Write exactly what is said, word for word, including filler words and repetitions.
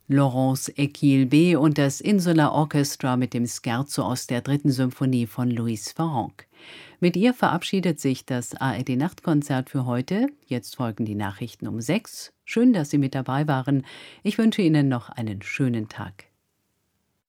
Laurence Equilbe und das Insular Orchestra mit dem Scherzo aus der dritten Symphonie von Louis Farrenc. Mit ihr verabschiedet sich das A R D-Nachtkonzert für heute. Jetzt folgen die Nachrichten um sechs. Schön, dass Sie mit dabei waren. Ich wünsche Ihnen noch einen schönen Tag.